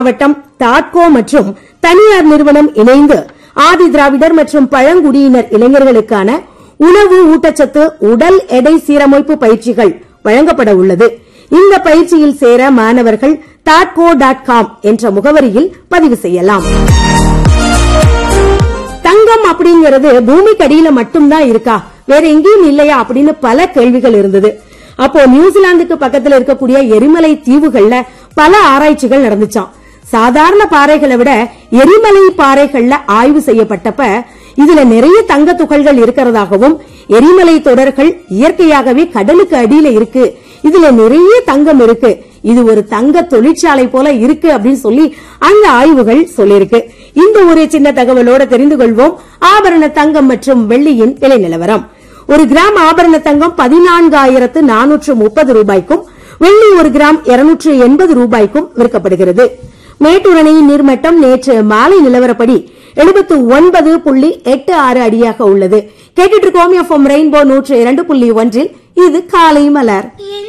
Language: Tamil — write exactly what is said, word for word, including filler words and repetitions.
மாவட்டம் தாட்கோ மற்றும் தனியார் நிறுவனம் இணைந்து ஆதி திராவிடர் மற்றும் பழங்குடியினர் இளைஞர்களுக்கான உணவு ஊட்டச்சத்து உடல் எடை சீரமைப்பு பயிற்சிகள் வழங்கப்பட உள்ளது. இந்த பயிற்சியில் சேர மாணவர்கள் தாட்கோ டாட் காம் என்ற முகவரியில் பதிவு செய்யலாம். தங்கம் அப்படிங்கிறது பூமிக்கு அடியில மட்டும்தான் இருக்கா, வேற எங்கேயும் இல்லையா அப்படின்னு பல கேள்விகள் இருந்தது. அப்போ நியூசிலாந்துக்கு பக்கத்துல இருக்கக்கூடிய எரிமலை தீவுகள்ல பல ஆராய்ச்சிகள் நடந்துச்சாம். சாதாரண பாறைகளை விட எரிமலை பாறைகள்ல ஆய்வு செய்யப்பட்டப்ப இதுல நிறைய தங்க துகள்கள் இருக்கிறதாகவும், எரிமலை தொடர்கள் இயற்கையாகவே கடலுக்கு அடியில இருக்கு, இதுல நிறைய தங்கம் இருக்கு, இது ஒரு தங்க தொழிற்சாலை போல இருக்கு அப்படின்னு சொல்லி அந்த ஆய்வுகள் சொல்லிருக்கு. இந்த ஒரு சின்ன தகவலோட தெரிந்து கொள்வோம் ஆபரண தங்கம் மற்றும் வெள்ளியின் விலை நிலவரம். ஒரு கிராம் ஆபரண தங்கம் பதினான்காயிரத்து நானூற்று முப்பது ரூபாய்க்கும், வெள்ளி ஒரு கிராம் இருநூற்று எண்பது ரூபாய்க்கும் விற்கப்படுகிறது. மேட்டூர் அணையின் நீர்மட்டம் நேற்று மாலை நிலவரப்படி எழுபத்து ஒன்பது புள்ளி எட்டு ஆறு அடியாக உள்ளது. கேட்டுட்டு இருக்கோம் எஃப்எம் ரெயின்போ நூற்று இரண்டு புள்ளி ஒன்றில் இது காலை மலர்.